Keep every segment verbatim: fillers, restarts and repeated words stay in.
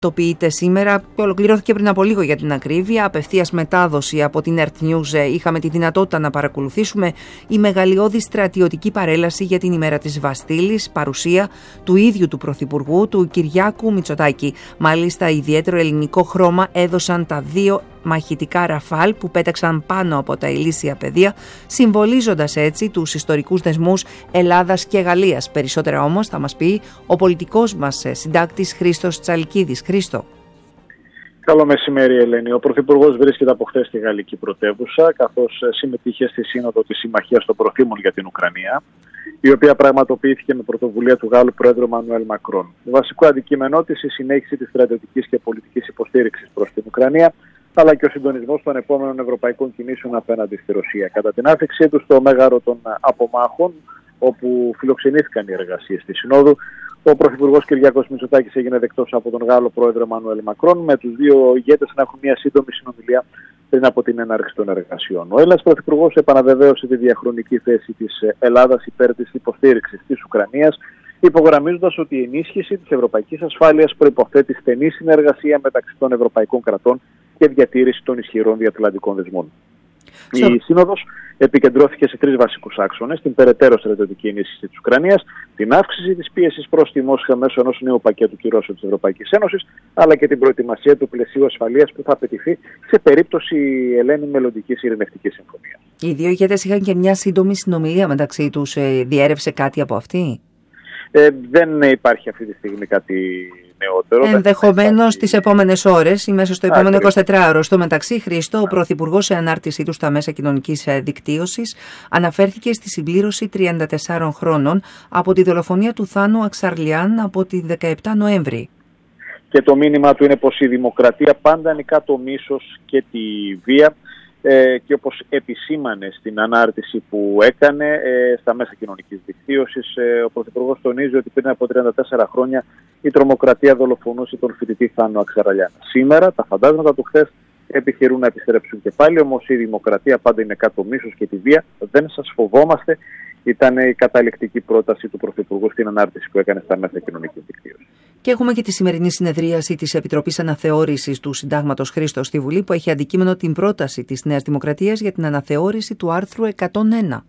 Τοποιείται σήμερα και ολοκληρώθηκε πριν από λίγο για την ακρίβεια. Απευθείας μετάδοση από την Earth News είχαμε τη δυνατότητα να παρακολουθήσουμε η μεγαλειώδη στρατιωτική παρέλαση για την ημέρα της Βαστίλης, παρουσία του ίδιου του Πρωθυπουργού, του Κυριάκου Μητσοτάκη. Μάλιστα, ιδιαίτερο ελληνικό χρώμα έδωσαν τα δύο μαχητικά Ραφάλ που πέταξαν πάνω από τα ηλίσια πεδία, συμβολίζοντας έτσι τους ιστορικούς δεσμούς Ελλάδας και Γαλλίας. Περισσότερα όμως θα μας πει ο πολιτικός μας συντάκτης Χρήστος Τσαλκίδης. Χρήστο. Καλό μεσημέρι, Ελένη. Ο Πρωθυπουργός βρίσκεται από χθες στη γαλλική πρωτεύουσα, καθώς συμμετείχε στη Σύνοδο της Συμμαχίας των Προθήμων για την Ουκρανία, η οποία πραγματοποιήθηκε με πρωτοβουλία του Γάλλου Πρόεδρου Εμμανουέλ Μακρόν. Το βασικό αντικείμενό της η συνέχιση της στρατιωτικής και πολιτικής υποστήριξης προς την Ουκρανία, αλλά και ο συντονισμός των επόμενων ευρωπαϊκών κινήσεων απέναντι στη Ρωσία. Κατά την άφηξή του στο μέγαρο των απομάχων, όπου φιλοξενήθηκαν οι εργασίες της Συνόδου, ο Πρωθυπουργός Κυριάκος Μητσοτάκης έγινε δεκτός από τον Γάλλο Πρόεδρο Εμμανουέλ Μακρόν, με τους δύο ηγέτες να έχουν μια σύντομη συνομιλία πριν από την έναρξη των εργασιών. Ο Έλληνας Πρωθυπουργός επαναβεβαίωσε τη διαχρονική θέση της Ελλάδας υπέρ της υποστήριξης της Ουκρανίας, υπογραμμίζοντας ότι η ενίσχυση της ευρωπαϊκής ασφάλειας προϋποθέτει στενή συνεργασία μεταξύ των ευρωπαϊκών κρατών και διατήρηση των ισχυρών διατλαντικών δεσμών. Στο... Η Σύνοδος επικεντρώθηκε σε τρεις βασικούς άξονες: την περαιτέρω στρατιωτική ενίσχυση της Ουκρανίας, την αύξηση της πίεσης προς τη Μόσχα μέσω ενός νέου πακέτου κυρώσεων της Ευρωπαϊκής Ένωσης, αλλά και την προετοιμασία του πλαισίου ασφαλείας που θα απαιτηθεί σε περίπτωση, Ελένη, μελλοντικής ειρηνευτικής συμφωνίας. Οι δύο ηγέτες είχαν και μια σύντομη συνομιλία μεταξύ τους. Διέρευσε κάτι από αυτή? Ε, δεν υπάρχει αυτή τη στιγμή κάτι νεότερο. Ενδεχομένως τις επόμενες ώρες ή μέσα στο επόμενο εικοσιτετράωρο. Στο μεταξύ, Χρήστο, ο Πρωθυπουργός σε ανάρτησή του στα μέσα κοινωνικής δικτύωσης αναφέρθηκε στη συμπλήρωση τριάντα τεσσάρων χρόνων από τη δολοφονία του Θάνου Αξαρλιάν από τη δεκαεπτά Νοέμβρη. Και το μήνυμα του είναι πως η δημοκρατία πάντα νικά το μίσος και τη βία. Ε, και όπως επισήμανε στην ανάρτηση που έκανε ε, στα μέσα κοινωνικής δικτύωσης, ε, ο Πρωθυπουργός τονίζει ότι πριν από τριάντα τέσσερα χρόνια η τρομοκρατία δολοφονούσε τον φοιτητή Θάνο Αξαρλιάν. Σήμερα τα φαντάσματα του χθες επιχειρούν να επιστρέψουν και πάλι, όμως η δημοκρατία πάντα είναι κάτω μίσος και τη βία. Δεν σας φοβόμαστε, ήταν η καταληκτική πρόταση του Πρωθυπουργού στην ανάρτηση που έκανε στα μέσα κοινωνικής δικτύωσης. Και έχουμε και τη σημερινή συνεδρίαση της Επιτροπής Αναθεώρησης του Συντάγματος, Χρήστο, στη Βουλή, που έχει αντικείμενο την πρόταση της Νέας Δημοκρατίας για την αναθεώρηση του άρθρου εκατόν ένα.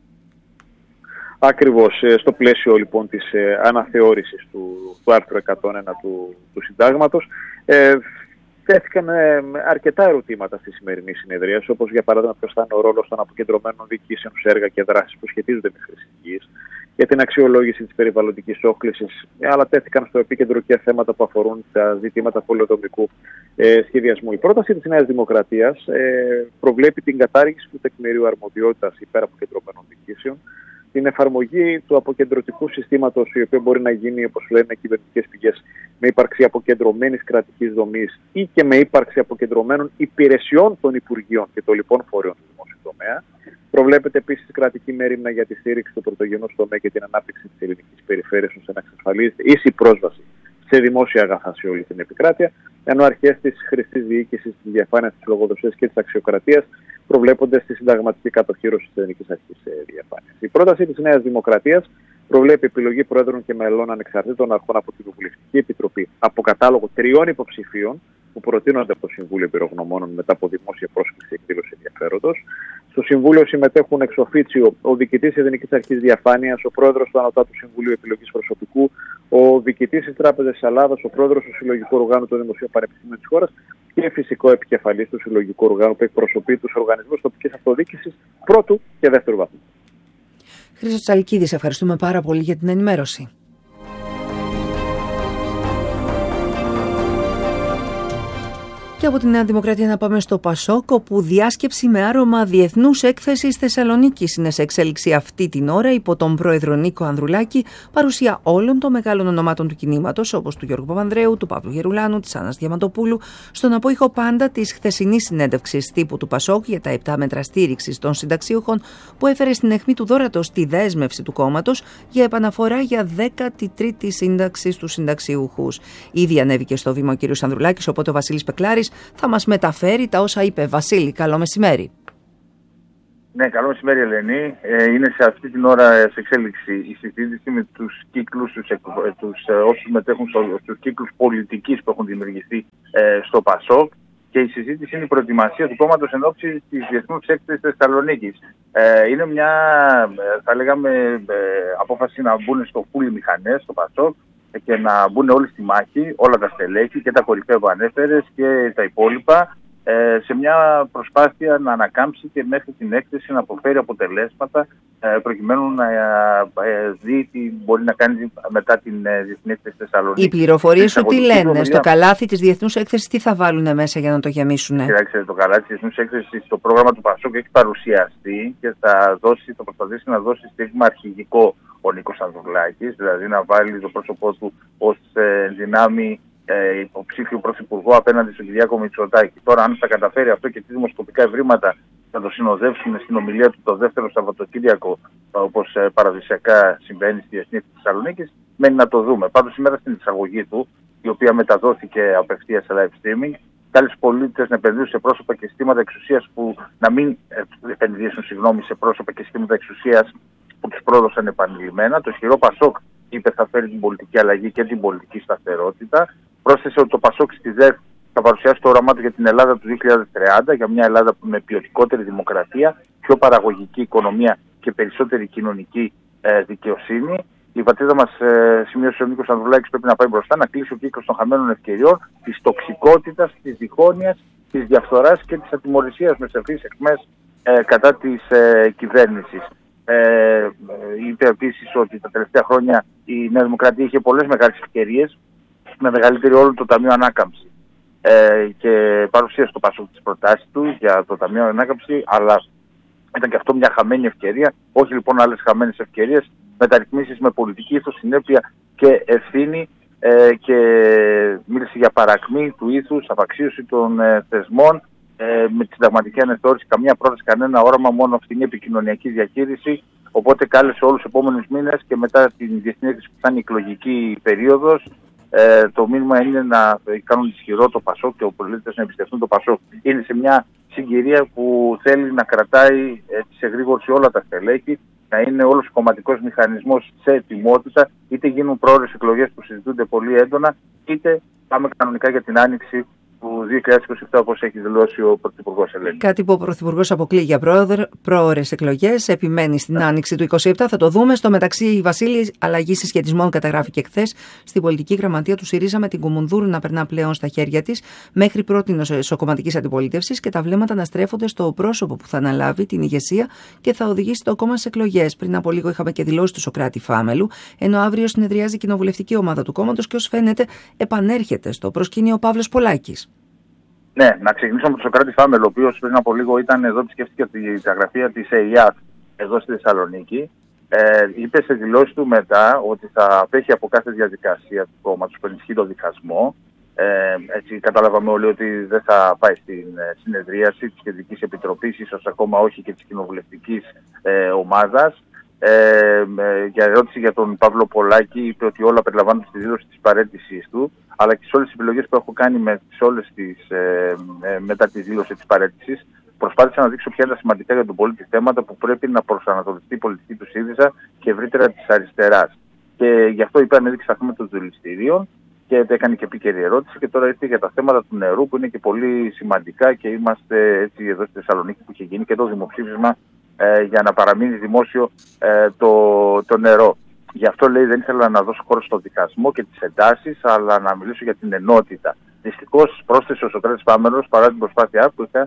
Ακριβώς, στο πλαίσιο λοιπόν της αναθεώρησης του, του άρθρου εκατόν ένα του, του Συντάγματος, ε, τέθηκαν αρκετά ερωτήματα στη σημερινή συνεδρίαση, όπως για παράδειγμα ποιος θα είναι ο ρόλος των αποκεντρωμένων διοικήσεων σε έργα και δράσεις που σχετίζονται με τη χρήση γης, για την αξιολόγηση της περιβαλλοντικής όχλησης, αλλά τέθηκαν στο επίκεντρο και θέματα που αφορούν τα ζητήματα πολεοδομικού ε, σχεδιασμού. Η πρόταση της Νέας Δημοκρατίας ε, προβλέπει την κατάργηση του τεκμηρίου αρμοδιότητας υπέρ αποκεντρωμένων διοικήσεων, την εφαρμογή του αποκεντρωτικού συστήματος, η οποία μπορεί να γίνει, όπως λένε κυβερνητικές πηγές, με ύπαρξη αποκεντρωμένης κρατικής δομής ή και με ύπαρξη αποκεντρωμένων υπηρεσιών των Υπουργείων και των λοιπόν φορέων του δημόσιου τομέα. Προβλέπεται επίσης κρατική μέριμνα για τη στήριξη του πρωτογενούς τομέα και την ανάπτυξη της ελληνικής περιφέρειας, ώστε να εξασφαλίζεται ίση πρόσβαση σε δημόσια αγαθά σε όλη την επικράτεια, ενώ αρχές της χρηστής διοίκησης, της διαφάνειας, της λογοδοσίας και της αξιοκρατίας προβλέπονται στη συνταγματική κατοχύρωση της ελληνικής αρχής διαφάνειας. Η πρόταση της Νέας Δημοκρατίας προβλέπει επιλογή προέδρων και μελών ανεξαρτήτων αρχών από την Βουλευτική Επιτροπή από κατάλογο τριών υποψηφίων που προτείνονται από το Συμβούλιο Εμπειρογνωμόνων μετά από δημόσια πρόσκληση και εκδήλωση ενδιαφέροντος. Στο Συμβούλιο συμμετέχουν εξ οφίτσιο ο διοικητής της Εθνικής Αρχής Διαφάνειας, ο πρόεδρος του Ανωτάτου Συμβουλίου Επιλογής Προσωπικού, ο διοικητής της Τράπεζας της Ελλάδας, ο πρόεδρος του Συλλογικού Οργάνου των Δημοσίων Πανεπιστημίων της χώρας και φυσικό επικεφαλής του Συλλογικού Οργάνου που εκπροσωπεί τους οργανισμούς τοπικής αυτοδιοίκησης πρώτου και δεύτερου βαθμού. Χρήστο Τσαλκίδη, ευχαριστούμε πάρα πολύ για την ενημέρωση. Και από τη Νέα Δημοκρατία να πάμε στο Πασόκ, όπου διάσκεψη με άρωμα διεθνούς έκθεσης Θεσσαλονίκης είναι σε εξέλιξη αυτή την ώρα υπό τον πρόεδρο Νίκο Ανδρουλάκη, παρουσία όλων των μεγάλων ονομάτων του κινήματος, όπως του Γιώργου Παπανδρέου, του Παύλου Γερουλάνου, της Άννας Διαμαντοπούλου, στον απόϊχο πάντα της χθεσινής συνέντευξης τύπου του Πασόκ για τα επτά μέτρα στήριξης των συνταξίουχων, που έφερε στην αιχμή του δώρατος τη δέσμευση του κόμματος για επαναφορά για δέκατη τρίτη σύνταξη στους συνταξιούχους. Ήδη ανέβηκε στο βήμα ο κ. Ανδρουλάκης, οπότε ο Βασίλης Πεκλάρης θα μας μεταφέρει τα όσα είπε. Βασίλη, καλό μεσημέρι. Ναι, καλό μεσημέρι, Ελένη. Ε, είναι σε αυτή την ώρα σε εξέλιξη η συζήτηση με τους κύκλους, τους, τους ε, όσους συμμετέχουν στο, στους κύκλους πολιτικής που έχουν δημιουργηθεί ε, στο ΠΑΣΟΚ, και η συζήτηση είναι η προετοιμασία του κόμματος εν ώψη της Διεθνούς Έκθεσης Θεσσαλονίκης. Ε, είναι μια, θα λέγαμε, ε, απόφαση να μπουν στο φούλι μηχανές στο ΠΑΣΟΚ και να μπουν όλοι στη μάχη, όλα τα στελέχη και τα κορυφαία που ανέφερες και τα υπόλοιπα, σε μια προσπάθεια να ανακάμψει και μέχρι την έκθεση να αποφέρει αποτελέσματα, προκειμένου να δει τι μπορεί να κάνει μετά την Διεθνή Έκθεση Θεσσαλονίκη. Οι πληροφορίες σου τι λένε, στο καλάθι της Διεθνούς Έκθεσης τι θα βάλουν μέσα για να το γεμίσουν? Κοιτάξτε, το καλάθι της Διεθνούς Έκθεσης, το πρόγραμμα του ΠΑΣΟΚ έχει παρουσιαστεί και θα, δώσει, θα προσπαθήσει να δώσει στίγμα αρχηγικό ο Νίκος Ανδρουλάκης, δηλαδή να βάλει το πρόσωπό του ως δυνάμει Ε, υποψήφιο πρωθυπουργό απέναντι στον Κυριάκο Μητσοτάκη. Τώρα, αν θα καταφέρει αυτό και τι δημοσκοπικά ευρήματα θα το συνοδεύσουν στην ομιλία του το δεύτερο Σαββατοκύριακο, όπως ε, παραδοσιακά συμβαίνει στη Διεθνή Έκθεση Θεσσαλονίκης, μένει να το δούμε. Πάντως, σήμερα στην εισαγωγή του, η οποία μεταδόθηκε απευθείας σε live streaming, κάλεσε πολίτες να επενδύσουν σε πρόσωπα και συστήματα εξουσίας που να μην ε, επενδύσουν συγγνώμη, σε πρόσωπα και συστήματα εξουσίας που τους πρόδωσαν επανειλημμένα. Το ισχυρό ΠΑΣΟΚ, είπε, θα φέρει την πολιτική αλλαγή και την πολιτική σταθερότητα. Πρόσθεσε ότι το ΠΑΣΟΚ στη ΔΕΘ θα παρουσιάσει το όραμά του για την Ελλάδα του δύο χιλιάδες τριάντα, για μια Ελλάδα με ποιοτικότερη δημοκρατία, πιο παραγωγική οικονομία και περισσότερη κοινωνική ε, δικαιοσύνη. Η πατρίδα μας, ε, σημείωσε ο Νίκος Ανδρουλάκης, πρέπει να πάει μπροστά, να κλείσει ο κύκλος των χαμένων ευκαιριών, της τοξικότητας, της διχόνοιας, της διαφθοράς και της ατιμωρησίας με σαφείς αιχμές ε, κατά της ε, κυβέρνησης. Ε, είπε επίσης ότι τα τελευταία χρόνια η Νέα Δημοκρατία είχε πολλές μεγάλες ευκαιρίες, με μεγαλύτερη όλο το Ταμείο Ανάκαμψη. Ε, και παρουσίασε το ΠΑΣΟΚ τις προτάσεις του για το Ταμείο Ανάκαμψη, αλλά ήταν και αυτό μια χαμένη ευκαιρία. Όχι λοιπόν άλλες χαμένες ευκαιρίες, μεταρρυθμίσεις με πολιτική ήθος, συνέπεια και ευθύνη, ε, και μίλησε για παρακμή του ήθους, απαξίωση των ε, θεσμών, ε, με τη συνταγματική αναθεώρηση, καμία πρόταση, κανένα όραμα, μόνο φθηνή επικοινωνιακή διαχείριση. Οπότε κάλεσε όλους τους επόμενους μήνες και μετά την Διεθνή Έκθεση που θα είναι η εκλογική περίοδος, Ε, το μήνυμα είναι να κάνουν ισχυρό το ΠΑΣΟΚ και οι πολίτες να εμπιστευτούν το ΠΑΣΟΚ. Είναι σε μια συγκυρία που θέλει να κρατάει ε, σε γρήγορση όλα τα στελέχη, να είναι όλος ο κομματικός μηχανισμός σε ετοιμότητα, είτε γίνουν πρόορες εκλογές που συζητούνται πολύ έντονα, είτε πάμε κανονικά για την άνοιξη του δύο χιλιάδες είκοσι επτά, όπως έχει δηλώσει ο Πρωθυπουργός, Ελένη. Κάτι που ο Πρωθυπουργός αποκλεί για πρόορες εκλογές, επιμένει στην ναι. άνοιξη του είκοσι επτά. Θα το δούμε. Στο μεταξύ, η Βασίλη αλλαγή συσχετισμών καταγράφηκε χθες στην πολιτική γραμματεία του ΣΥΡΙΖΑ, με την Κουμουνδούρου να περνά πλέον στα χέρια της, μέχρι πρώτη εσωκομματικής αντιπολίτευσης, και τα βλέμματα να στρέφονται στο πρόσωπο που θα αναλάβει την ηγεσία και θα οδηγήσει το κόμμα σε εκλογές. Πριν από λίγο είχαμε και δηλώσει του Σωκράτη Φάμελου, ενώ αύριο συνεδριάζει η κοινοβουλευτική ομάδα του κόμματος και ως φαίνεται επανέρχεται στο προσκήνιο ο Παύλος Πολάκης. Ναι, να ξεκινήσω με τον Σωκράτη Φάμελο, ο οποίος πριν από λίγο ήταν εδώ, επισκέφθηκε τη γραφεία της ΕΙΑΤ εδώ στη Θεσσαλονίκη. Ε, είπε σε δηλώσεις του μετά ότι θα απέχει από κάθε διαδικασία του κόμματος που ενισχύει το διχασμό. Ε, έτσι καταλάβαμε όλοι ότι δεν θα πάει στην συνεδρίαση της Κεντρικής Επιτροπής, ίσως ακόμα όχι και της κοινοβουλευτικής ε, ομάδας. Ε, για ερώτηση για τον Παύλο Πολάκη, είπε ότι όλα περιλαμβάνονται στη δήλωση της παραίτησής του, αλλά και σε όλες τις επιλογές που έχω κάνει με, σε όλες τις, ε, ε, μετά τη δήλωση της παραίτησης, προσπάθησα να δείξω ποια είναι τα σημαντικά για τον πολίτη θέματα που πρέπει να προσανατολιστεί η πολιτική του ΣΥΡΙΖΑ και ευρύτερα της αριστεράς. Και γι' αυτό είπε, ανέδειξε τα θέματα των δηληστηρίων και έκανε και επίκαιρη ερώτηση, και τώρα ήρθε για τα θέματα του νερού, που είναι και πολύ σημαντικά, και είμαστε έτσι εδώ στη Θεσσαλονίκη που είχε γίνει και το δημοψήφισμα ε, για να παραμείνει δημόσιο ε, το, το νερό. Γι' αυτό, λέει, δεν ήθελα να δώσω χώρο στο δικασμό και τις εντάσεις, αλλά να μιλήσω για την ενότητα. Δυστυχώς πρόσθεσε ο Σωκράτης Φάμελος, παρά την προσπάθειά που είχα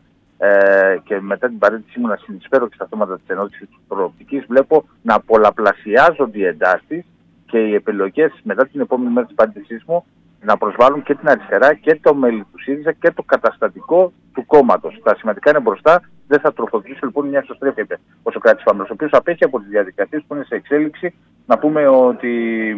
ε, και μετά την παρέτησή μου να συνεισφέρω και στα θέματα της ενότητας και της προοπτικής, βλέπω να πολλαπλασιάζονται οι εντάσεις και οι επιλογές μετά την επόμενη μέρα της παρέτησής μου να προσβάλλουν και την αριστερά και το μέλη του ΣΥΡΙΖΑ και το καταστατικό του κόμματος. Τα σημαντικά είναι μπροστά, δεν θα τροφοδοτήσω λοιπόν μια ισοστρέφεια, είπε ο Σωκράτης Φάμελος, ο οποίος απέχει από τις διαδικασίες που είναι σε εξέλιξη. Να πούμε ότι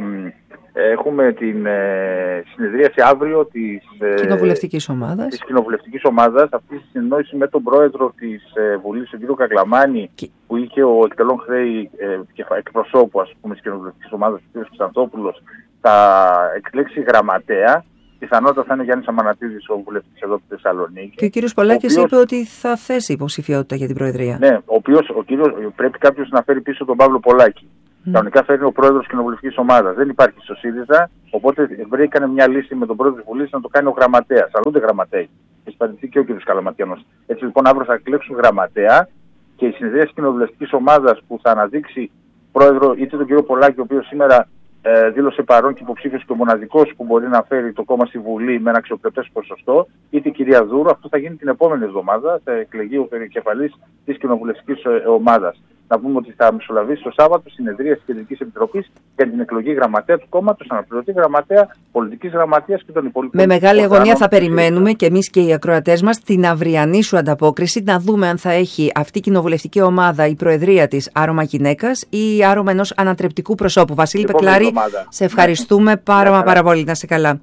ε, έχουμε την ε, συνεδρίαση αύριο της ε, κοινοβουλευτικής ομάδας. Της κοινοβουλευτικής ομάδας, αυτή τη συνεννόηση με τον πρόεδρο της ε, Βουλής, τον κύριο Καγκλαμάνη, και... που είχε ο εκτελών χρέη ε, εκπροσώπου, ας πούμε, της κοινοβουλευτικής ομάδας, ο κ. Κωνσταντόπουλος, θα εκλέξει γραμματέα πιθανότατα θα είναι Γιάννης Αμανατίδης, ο βουλευτής εδώ στη Θεσσαλονίκη. Και ο κύριος Πολάκης οποίος... είπε ότι θα θέσει υποψηφιότητα για την Προεδρία. Ναι, ο οποίος, ο κύριος, πρέπει κάποιος να φέρει πίσω τον Παύλο Πολάκη. Mm. Κανονικά φέρνει ο πρόεδρος της κοινοβουλευτικής ομάδας. Δεν υπάρχει στο ΣΥΡΙΖΑ, οπότε βρήκανε μια λύση με τον πρόεδρο της Βουλής να το κάνει ο γραμματέας. Αλλά ούτε γραμματέοι. Έχει παραιτηθεί και ο κύριος Καλαματιανός. Έτσι λοιπόν αύριο θα εκλέξουν γραμματέα και η συνεδρία της κοινοβουλευτικής ομάδας που θα αναδείξει πρόεδρο είτε τον κύριο Πολάκη, ο οποίος σήμερα ε, δήλωσε παρόν και υποψήφιος και ο μοναδικός που μπορεί να φέρει το κόμμα στη Βουλή με ένα αξιοπρεπές ποσοστό, είτε η κυρία Δούρου. Αυτό θα γίνει την επόμενη εβδομάδα, θα εκλεγεί ο περικεφαλής της κοινοβουλευτικής ομάδας. Να πούμε ότι θα μεσολαβήσει το Σάββατο συνεδρία της Κεντρικής Επιτροπής για την εκλογή γραμματέα του κόμματος, αναπληρωτή γραμματέα, πολιτικής γραμματείας και των υπολοιπών. Με μεγάλη αγωνία θα περιμένουμε και εμείς και οι ακροατές μας την αυριανή σου ανταπόκριση, να δούμε αν θα έχει αυτή η κοινοβουλευτική ομάδα η προεδρία της άρωμα γυναίκας ή άρωμα ενός ανατρεπτικού προσώπου. Βασίλη Πεκλάρη, σε ευχαριστούμε πάρα, μα πάρα πολύ. Να είσαι καλά.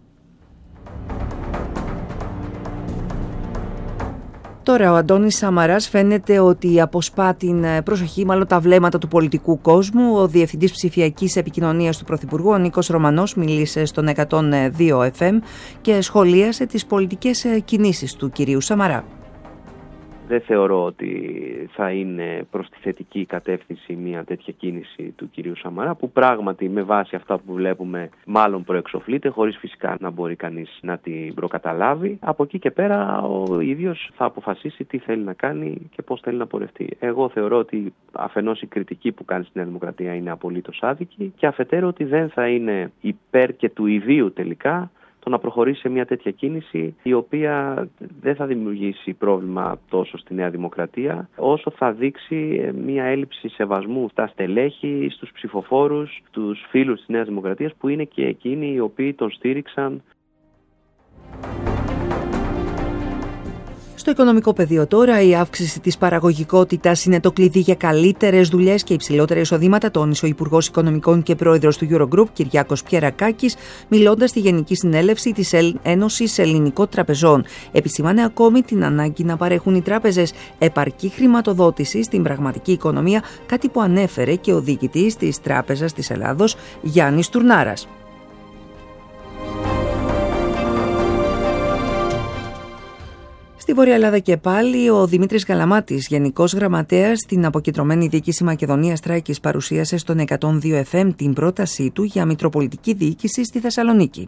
Τώρα ο Αντώνης Σαμαράς φαίνεται ότι αποσπά την προσοχή, μάλλον τα βλέμματα του πολιτικού κόσμου. Ο Διευθυντής Ψηφιακής Επικοινωνίας του Πρωθυπουργού, ο Νίκος Ρωμανός, μίλησε στον εκατόν δύο εφ εμ και σχολίασε τις πολιτικές κινήσεις του κυρίου Σαμαρά. Δεν θεωρώ ότι θα είναι προς τη θετική κατεύθυνση μια τέτοια κίνηση του κυρίου Σαμαρά, που πράγματι με βάση αυτά που βλέπουμε μάλλον προεξοφλείται, χωρίς φυσικά να μπορεί κανείς να την προκαταλάβει. Από εκεί και πέρα ο ίδιος θα αποφασίσει τι θέλει να κάνει και πώς θέλει να πορευτεί. Εγώ θεωρώ ότι αφενός η κριτική που κάνει στη Νέα Δημοκρατία είναι απολύτως άδικη και αφετέρου ότι δεν θα είναι υπέρ και του ιδίου τελικά το να προχωρήσει σε μια τέτοια κίνηση, η οποία δεν θα δημιουργήσει πρόβλημα τόσο στη Νέα Δημοκρατία, όσο θα δείξει μια έλλειψη σεβασμού στα στελέχη, στους ψηφοφόρους, στους φίλους της Νέας Δημοκρατίας, που είναι και εκείνοι οι οποίοι τον στήριξαν. Στο οικονομικό πεδίο τώρα, η αύξηση της παραγωγικότητας είναι το κλειδί για καλύτερες δουλειές και υψηλότερα εισοδήματα, τόνισε ο Υπουργός Οικονομικών και Πρόεδρος του Eurogroup, Κυριάκος Πιερακάκης, μιλώντας στη Γενική Συνέλευση της Ένωσης Ελληνικών Τραπεζών. Επισημάνε ακόμη την ανάγκη να παρέχουν οι τράπεζες επαρκή χρηματοδότηση στην πραγματική οικονομία, κάτι που ανέφερε και ο διοικητής της Τράπεζας της Ελλάδος, Γιάννης Τουρνάρας. Στη Βόρεια Ελλάδα και πάλι, ο Δημήτρης Γαλαμάτης, Γενικός Γραμματέας στην Αποκεντρωμένη Διοίκηση Μακεδονίας Τράκης, παρουσίασε στον εκατόν δύο εφ εμ την πρότασή του για Μητροπολιτική Διοίκηση στη Θεσσαλονίκη.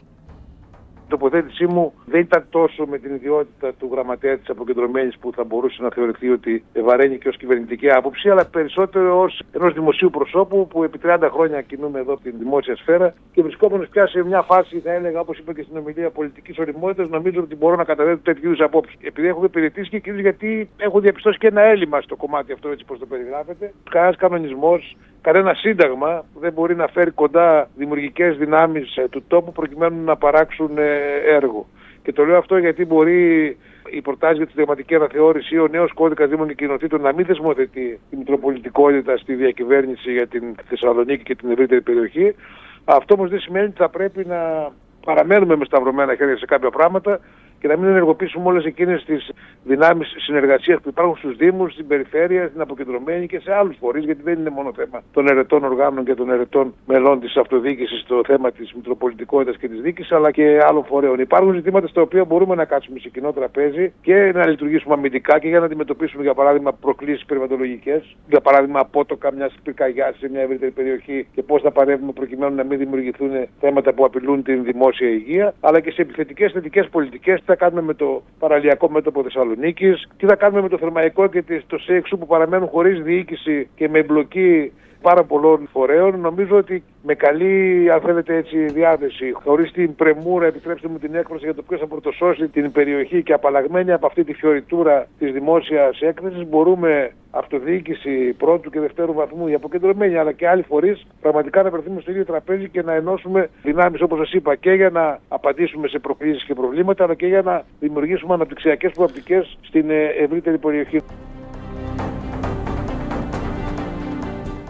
Η τοποθέτησή μου δεν ήταν τόσο με την ιδιότητα του γραμματέα της Αποκεντρωμένης, που θα μπορούσε να θεωρηθεί ότι βαραίνει και ως κυβερνητική άποψη, αλλά περισσότερο ως ενός δημοσίου προσώπου που επί τριάντα χρόνια κινούμε εδώ την δημόσια σφαίρα και βρισκόμενος πια σε μια φάση, θα έλεγα, όπως είπα και στην ομιλία, πολιτικής ωριμότητας, νομίζω ότι μπορώ να καταδέχω τέτοιου είδους απόψεις. Επειδή έχω υπηρετήσει και κυρίως γιατί έχω διαπιστώσει και ένα έλλειμμα στο κομμάτι αυτό, έτσι όπως το περιγράφεται. Κανένας κανονισμός, κανένα σύνταγμα δεν μπορεί να φέρει κοντά δημιουργικές δυνάμεις του τόπου προκειμένου να παράξουν έργο. Και το λέω αυτό γιατί μπορεί η προτάση για τη συνταγματική αναθεώρηση ή ο νέος κώδικας Δήμων και Κοινοτήτων να μην δεσμοθετεί τη μητροπολιτικότητα στη διακυβέρνηση για την Θεσσαλονίκη και την ευρύτερη περιοχή. Αυτό όμως δεν σημαίνει ότι θα πρέπει να παραμένουμε με σταυρωμένα χέρια σε κάποια πράγματα και να μην ενεργοποιήσουμε όλες εκείνες τις δυνάμεις συνεργασίας που υπάρχουν στους Δήμους, στην περιφέρεια, στην Αποκεντρωμένη και σε άλλους φορείς, γιατί δεν είναι μόνο θέμα των ερετών οργάνων και των ερετών μελών της αυτοδιοίκησης το θέμα της μητροπολιτικότητας και της διοίκησης, αλλά και άλλων φορέων. Υπάρχουν ζητήματα στα οποία μπορούμε να κάτσουμε σε κοινό τραπέζι και να λειτουργήσουμε αμυντικά και για να αντιμετωπίσουμε, για παράδειγμα, προκλήσεις περιβαλλοντολογικές, για παράδειγμα, απότοκα μιας πυρκαγιάς σε μια ευρύτερη περιοχή και πώς θα παρεύουμε προκειμένου να μην δημιουργηθούν θέματα που απειλούν την δημόσια υγεία, αλλά και σε επιθετικές θετικές πολιτικές. Τι θα κάνουμε με το παραλιακό μέτωπο Θεσσαλονίκης, τι θα κάνουμε με το Θερμαϊκό και το ΣΕΙΞΟΥ που παραμένουν χωρίς διοίκηση και με εμπλοκή πάρα πολλών φορέων. Νομίζω ότι με καλή, αν θέλετε έτσι, διάθεση, χωρίς την πρεμούρα, επιτρέψτε μου την έκφραση, για το ποιος θα πρωτοσώσει την περιοχή και απαλλαγμένοι από αυτή τη φιωριτούρα της δημόσιας έκθεσης, μπορούμε αυτοδιοίκηση πρώτου και δευτέρου βαθμού, οι αποκεντρωμένοι αλλά και άλλοι φορείς, πραγματικά να βρεθούμε στο ίδιο τραπέζι και να ενώσουμε δυνάμεις, όπως σας είπα, και για να απαντήσουμε σε προκλήσεις και προβλήματα, αλλά και για να δημιουργήσουμε αναπτυξιακές προοπτικές στην ευρύτερη περιοχή.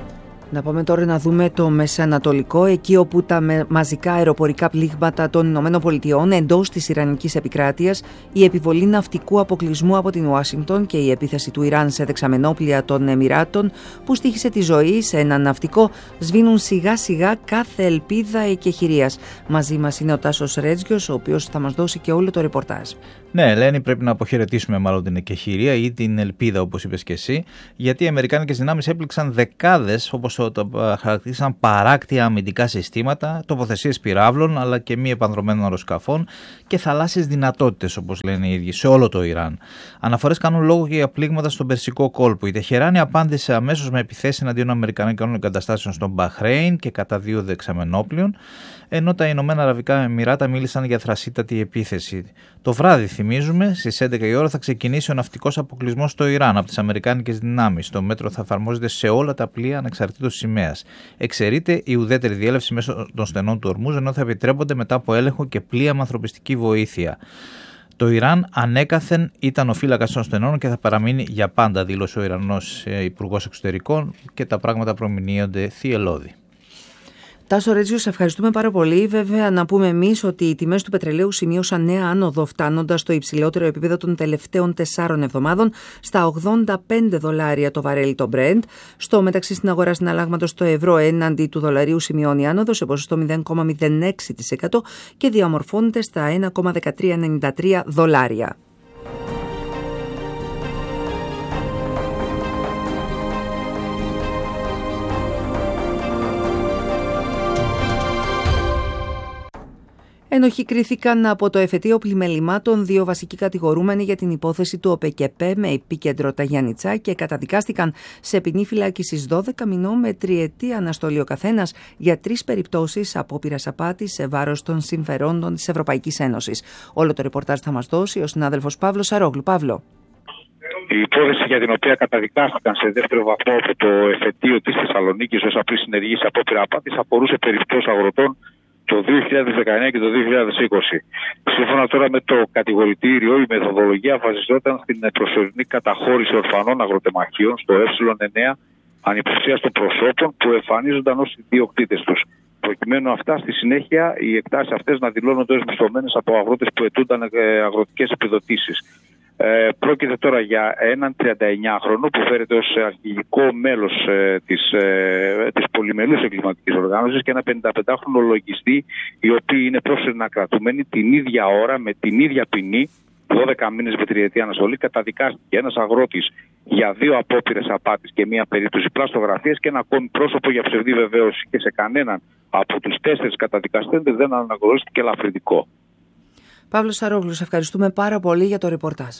Να πάμε τώρα να δούμε το Μεσανατολικό, εκεί όπου τα μαζικά αεροπορικά πλήγματα των Ηνωμένων Πολιτειών εντός της Ιρανικής επικράτειας, η επιβολή ναυτικού αποκλεισμού από την Ουάσιγκτον και η επίθεση του Ιράν σε δεξαμενόπλια των Εμιράτων που στοίχησε τη ζωή σε ένα ναυτικό σβήνουν σιγά σιγά κάθε ελπίδα εκεχηρίας. Μαζί μας είναι ο Τάσος Ρέτζιος, ο οποίος θα μας δώσει και όλο το ρεπορτάζ. Ναι, Ελένη, πρέπει να αποχαιρετήσουμε μάλλον την εκεχηρία ή την ελπίδα, όπως είπες και εσύ, γιατί οι αμερικάνικες δυνάμεις έπληξαν δεκάδες, όπως το χαρακτήρισαν, παράκτια αμυντικά συστήματα, τοποθεσίες πυράβλων αλλά και μη επανδρομένων αεροσκαφών και θαλάσσιες δυνατότητες, όπως λένε οι ίδιοι, σε όλο το Ιράν. Αναφορές κάνουν λόγο και για πλήγματα στον Περσικό κόλπο. Η Τεχεράνη απάντησε αμέσως με επιθέσεις εναντίον αμερικανικών εγκαταστάσεων στον Μπαχρέιν και κατά δύο δεξαμενόπλων, ενώ τα Ηνωμένα Αραβικά Εμιράτα μίλησαν για θρασίτατη επίθεση. Το βράδυ, θυμίζουμε, στις έντεκα η ώρα θα ξεκινήσει ο ναυτικός αποκλεισμός στο Ιράν από τις αμερικάνικες δυνάμεις. Το μέτρο θα εφαρμόζεται σε όλα τα πλοία ανεξαρτήτως σημαίας. Εξαιρείται η ουδέτερη διέλευση μέσω των στενών του Ορμούζ, ενώ θα επιτρέπονται μετά από έλεγχο και πλοία με ανθρωπιστική βοήθεια. Το Ιράν ανέκαθεν ήταν ο φύλακας των στενών και θα παραμείνει για πάντα, δήλωσε ο Ιρανός Υπουργός Εξωτερικών, και τα πράγματα προμηνύονται θυελλώδη. Τάσο Ρέτζιο, σε ευχαριστούμε πάρα πολύ. Βέβαια, να πούμε εμείς ότι οι τιμές του πετρελαίου σημείωσαν νέα άνοδο, φτάνοντας στο υψηλότερο επίπεδο των τελευταίων τεσσάρων εβδομάδων, στα ογδόντα πέντε δολάρια το βαρέλι το Brent. Στο μεταξύ, στην αγορά συναλλάγματος το ευρώ έναντι του δολαρίου σημειώνει άνοδο σε ποσοστό μηδέν κόμμα μηδέν έξι τοις εκατό και διαμορφώνεται στα ένα κόμμα δεκατρία ενενήντα τρία δολάρια. Ενοχοί κρίθηκαν από το εφετείο πλημελημάτων δύο βασικοί κατηγορούμενοι για την υπόθεση του ΟΠΕΚΕΠΕ με επίκεντρο τα Γιάννητσά και καταδικάστηκαν σε ποινή φυλάκισης δώδεκα μηνών με τριετή αναστολή ο καθένας για τρεις περιπτώσεις απόπειρας απάτης σε βάρος των συμφερόντων της Ευρωπαϊκής Ένωσης. Όλο το ρεπορτάζ θα μας δώσει ο συνάδελφος Παύλος Σαρόγλου. Παύλο. Η υπόθεση για την οποία καταδικάστηκαν σε δεύτερο βαθμό από το εφετείο της Θεσσαλονίκης ως απλή συνεργή σε απόπειρα απάτης αφορούσε περιπτώσεις αγροτών το δύο χιλιάδες δεκαεννιά και το δύο χιλιάδες είκοσι. Σύμφωνα τώρα με το κατηγορητήριο, η μεθοδολογία βασιζόταν στην προσωρινή καταχώρηση ορφανών αγροτεμαχίων στο ε εννέα ανυποψίας των προσώπων που εμφανίζονταν ως ιδιοκτήτες τους. Προκειμένου αυτά, στη συνέχεια, οι εκτάσεις αυτές να δηλώνονται ως μισθωμένες από αγρότες που αιτούνταν αγροτικές επιδοτήσεις. Ε, πρόκειται τώρα για έναν τριανταεννιάχρονο που φέρεται ως αρχηγικό μέλος ε, της, ε, της πολυμελούς εγκληματικής οργάνωσης και ένα πενηνταπεντάχρονο λογιστή, οι οποίοι είναι πρόσφυγα κρατούμενοι την ίδια ώρα με την ίδια ποινή, δώδεκα μήνες με τριετή αναστολή. Καταδικάστηκε ένας αγρότης για δύο απόπειρες απάτης και μία περίπτωση πλαστογραφίας και ένα ακόμη πρόσωπο για ψευδή βεβαίωση, και σε κανέναν από τους τέσσερις καταδικαστέντες δεν αναγνωρίστηκε ελαφρυντικό. Παύλο Σαρόγλου, σε ευχαριστούμε πάρα πολύ για το ρεπορτάζ.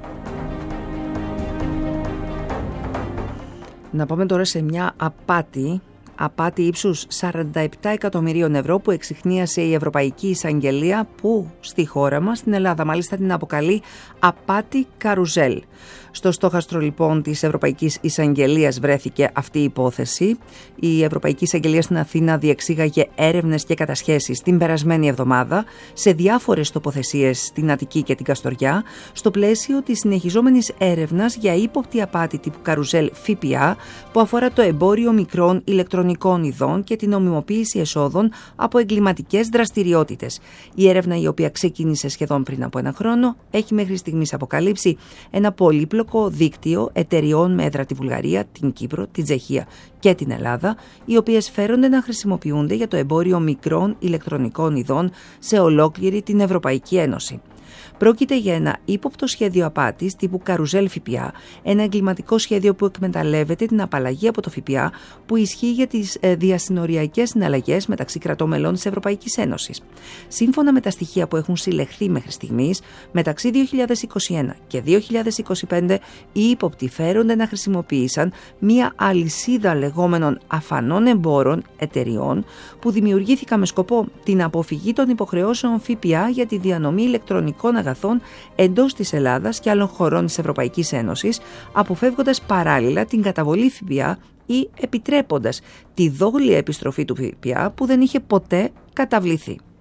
Να πάμε τώρα σε μια απάτη, απάτη ύψους σαράντα επτά εκατομμυρίων ευρώ που εξιχνίασε η Ευρωπαϊκή Εισαγγελία, που στη χώρα μας, στην Ελλάδα μάλιστα, την αποκαλεί απάτη καρουζέλ. Στο στόχαστρο λοιπόν της Ευρωπαϊκής Εισαγγελίας βρέθηκε αυτή η υπόθεση. Η Ευρωπαϊκή Εισαγγελία στην Αθήνα διεξήγαγε έρευνες και κατασχέσεις την περασμένη εβδομάδα σε διάφορες τοποθεσίες στην Αττική και την Καστοριά, στο πλαίσιο της συνεχιζόμενης έρευνας για ύποπτη απάτη τύπου καρουζέλ ΦΠΑ που αφορά το εμπόριο μικρών ηλεκτρονικών ειδών και την νομιμοποίηση εσόδων από εγκληματικές δραστηριότητες. Η έρευνα, η οποία ξεκίνησε σχεδόν πριν από ένα χρόνο, έχει μέχρι στιγμής αποκαλύψει ένα πολύπλοκο δίκτυο εταιριών με έδρα τη Βουλγαρία, την Κύπρο, την Τσεχία και την Ελλάδα, οι οποίες φέρονται να χρησιμοποιούνται για το εμπόριο μικρών ηλεκτρονικών ειδών σε ολόκληρη την Ευρωπαϊκή Ένωση. Πρόκειται για ένα ύποπτο σχέδιο απάτης τύπου καρουζέλ ΦΠΑ, ένα εγκληματικό σχέδιο που εκμεταλλεύεται την απαλλαγή από το ΦΠΑ που ισχύει για τις διασυνοριακές συναλλαγές μεταξύ κρατών μελών της Ευρωπαϊκής Ένωσης. Σύμφωνα με τα στοιχεία που έχουν συλλεχθεί μέχρι στιγμής, μεταξύ δύο χιλιάδες είκοσι ένα και δύο χιλιάδες είκοσι πέντε οι ύποπτοι φέρονται να χρησιμοποίησαν μία αλυσίδα λεγόμενων αφανών εμπόρων εταιριών που δημιουργήθηκαν με σκοπό την αποφυγή των υποχρεώσεων ΦΠΑ για τη διανομή ηλεκτρονικών αγαθών εντός της Ελλάδας και άλλων χωρών της Ευρωπαϊκής Ένωσης, αποφεύγοντας παράλληλα την καταβολή ΦΠΑ ή επιτρέποντας τη δόλια επιστροφή του ΦΠΑ που δεν είχε ποτέ καταβληθεί.